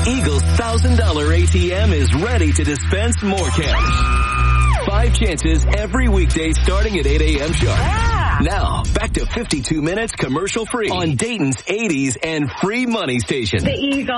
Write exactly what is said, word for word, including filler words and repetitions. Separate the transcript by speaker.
Speaker 1: Eagle's one thousand dollars A T M is ready to dispense more cash. Five chances every weekday starting at eight a.m. sharp.
Speaker 2: Yeah.
Speaker 1: Now, back to fifty-two minutes commercial free on Dayton's eighties and free money station.
Speaker 2: The Eagle.